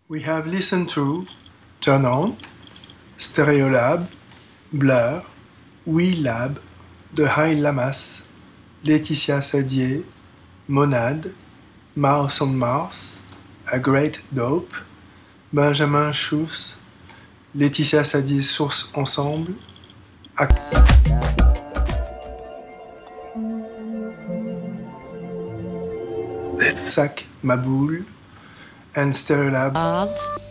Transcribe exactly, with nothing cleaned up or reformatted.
We have listened to Turn On, Stereolab, Blur, We Lab, The High Lamas, Laetitia Sadier, Monade, Mouse on Mars, A Great Dope, Benjamin Schuss, Laetitia Sadier Source Ensemble, Ac- Sac Maboule, and Stereolab. Art